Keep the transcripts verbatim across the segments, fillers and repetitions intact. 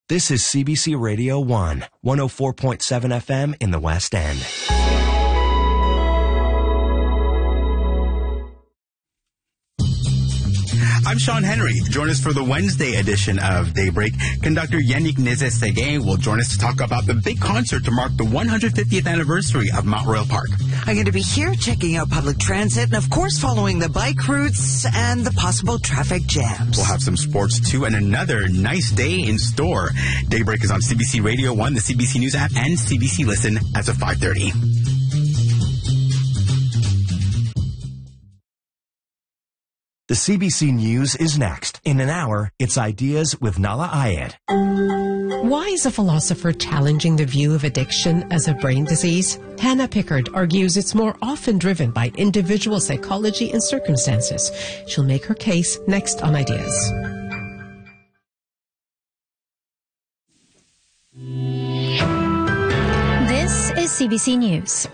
This is C B C Radio one, one oh four point seven F M in the West End. I'm Sean Henry. Join us for the Wednesday edition of Daybreak. Conductor Yannick Nézet-Séguin will join us to talk about the big concert to mark the one hundred fiftieth anniversary of Mount Royal Park. I'm going to be here checking out public transit and, of course, following the bike routes and the possible traffic jams. We'll have some sports, too, and another nice day in store. Daybreak is on C B C Radio one, the C B C News app, and C B C Listen as of five thirty. The C B C News is next. In an hour, it's Ideas with Nala Ayed. Why is a philosopher challenging the view of addiction as a brain disease? Hannah Pickard argues it's more often driven by individual psychology and circumstances. She'll make her case next on Ideas. This is C B C News.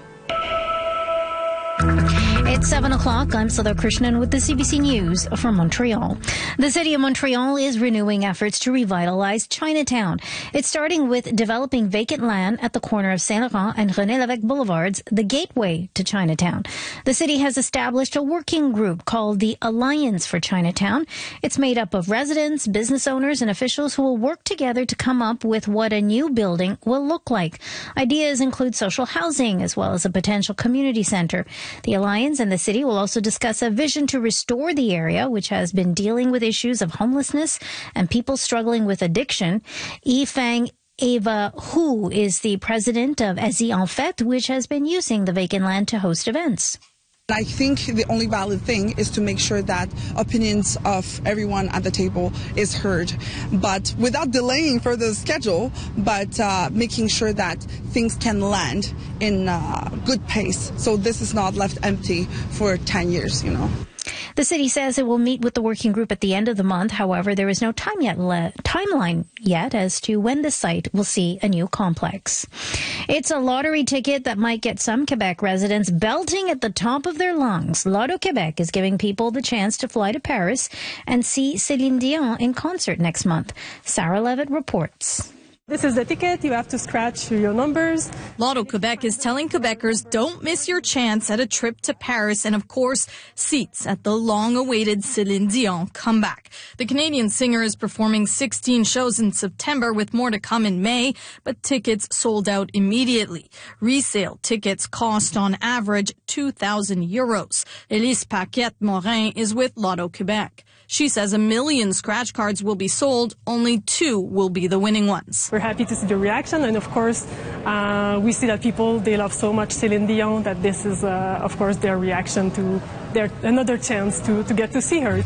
It's seven o'clock. I'm Sudha Krishnan with the C B C News from Montreal. The city of Montreal is renewing efforts to revitalize Chinatown. It's starting with developing vacant land at the corner of Saint Laurent and René Lévesque Boulevards, the gateway to Chinatown. The city has established a working group called the Alliance for Chinatown. It's made up of residents, business owners, and officials who will work together to come up with what a new building will look like. Ideas include social housing as well as a potential community center. The Alliance and the city will also discuss a vision to restore the area, which has been dealing with issues of homelessness and people struggling with addiction. Yifang Ava Hu is the president of Asie en Fête, which has been using the vacant land to host events. I think the only valid thing is to make sure that opinions of everyone at the table is heard, but without delaying further the schedule, but uh, making sure that things can land in uh, good pace. So this is not left empty for ten years, you know. The city says it will meet with the working group at the end of the month. However, there is no time yet le- timeline yet as to when the site will see a new complex. It's a lottery ticket that might get some Quebec residents belting at the top of their lungs. Lotto Quebec is giving people the chance to fly to Paris and see Céline Dion in concert next month. Sarah Levitt reports. This is the ticket. You have to scratch your numbers. Lotto Quebec is telling Quebecers don't miss your chance at a trip to Paris and, of course, seats at the long-awaited Céline Dion comeback. The Canadian singer is performing sixteen shows in September with more to come in May, but tickets sold out immediately. Resale tickets cost on average two thousand euros. Elise Paquette-Morin is with Lotto Quebec. She says a million scratch cards will be sold, only two will be the winning ones. We're happy to see the reaction, and of course, uh, we see that people, they love so much Céline Dion that this is, uh, of course, their reaction to their another chance to, to get to see her.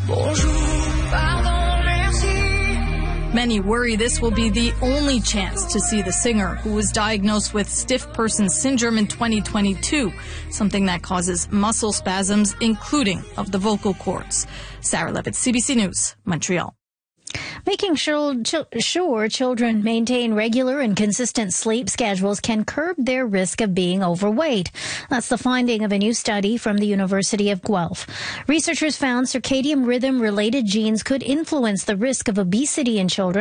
Many worry this will be the only chance to see the singer, who was diagnosed with stiff person syndrome in twenty twenty-two, something that causes muscle spasms, including of the vocal cords. Sarah Levitt, C B C News, Montreal. Making sure, sure children maintain regular and consistent sleep schedules can curb their risk of being overweight. That's the finding of a new study from the University of Guelph. Researchers found circadian rhythm-related genes could influence the risk of obesity in children.